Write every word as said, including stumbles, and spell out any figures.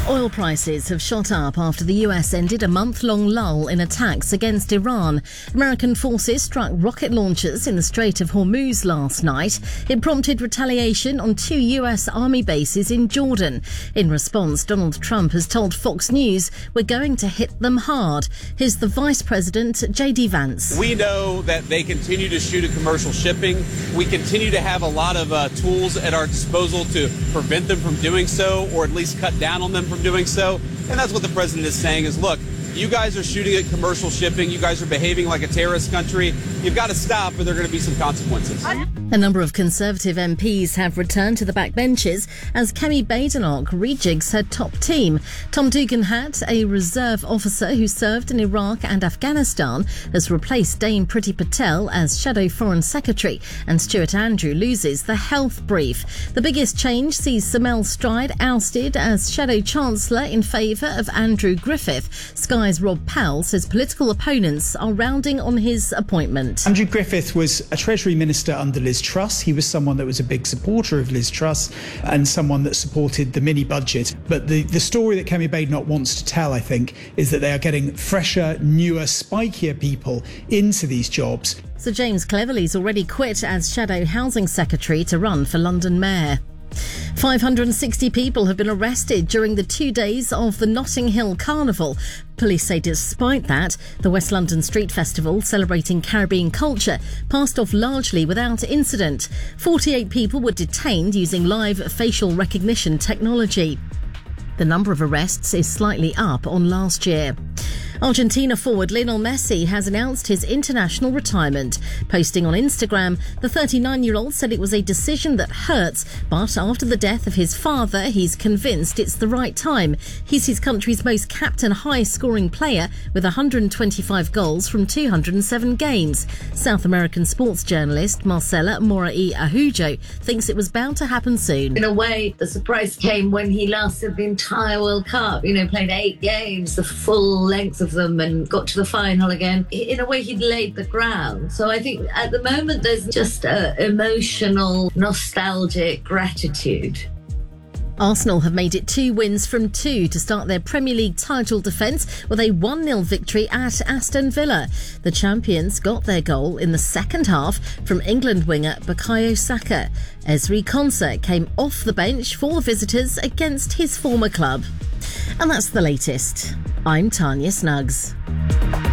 Oil prices have shot up after the U S ended a month-long lull in attacks against Iran. American forces struck rocket launchers in the Strait of Hormuz last night. It prompted retaliation on two U S Army bases in Jordan. In response, Donald Trump has told Fox News, "We're going to hit them hard." Here's the Vice President, J D Vance. We know that they continue to shoot at commercial shipping. We continue to have a lot of uh, tools at our disposal to prevent them from doing so, or at least cut down on them from doing so. And that's what the president is saying is, look, you guys are shooting at commercial shipping. You guys are behaving like a terrorist country. You've got to stop, or there are going to be some consequences. A number of Conservative M Ps have returned to the backbenches as Kemi Badenoch rejigs her top team. Tom Duganhat, a reserve officer who served in Iraq and Afghanistan, has replaced Dame Priti Patel as Shadow Foreign Secretary, and Stuart Andrew loses the health brief. The biggest change sees Samel Stride ousted as Shadow Chancellor in favour of Andrew Griffith. Sky's Rob Powell says political opponents are rounding on his appointment. Andrew Griffith was a Treasury Minister under Liz Truss. He was someone that was a big supporter of Liz Truss and someone that supported the mini budget. But the, the story that Kemi Badenoch wants to tell, I think, is that they are getting fresher, newer, spikier people into these jobs. Sir James Cleverly's already quit as Shadow Housing Secretary to run for London Mayor. five hundred sixty people have been arrested during the two days of the Notting Hill Carnival. Police say despite that, the West London Street Festival, celebrating Caribbean culture, passed off largely without incident. forty-eight people were detained using live facial recognition technology. The number of arrests is slightly up on last year. Argentina forward Lionel Messi has announced his international retirement. Posting on Instagram, the thirty-nine-year-old said it was a decision that hurts, but after the death of his father, he's convinced it's the right time. He's his country's most capped and high-scoring player with one hundred twenty-five goals from two hundred seven games. South American sports journalist Marcela Morai Ahujo thinks it was bound to happen soon. In a way, the surprise came when he lasted the entire World Cup, you know, played eight games, the full length of them, and got to the final again. In a way, he'd laid the ground. So I think at the moment there's just a emotional, nostalgic gratitude. Arsenal have made it two wins from two to start their Premier League title defence with a one nil victory at Aston Villa. The champions got their goal in the second half from England winger Bukayo Saka. Ezri Konsa came off the bench for the visitors against his former club. And that's the latest. I'm Tanya Snuggs.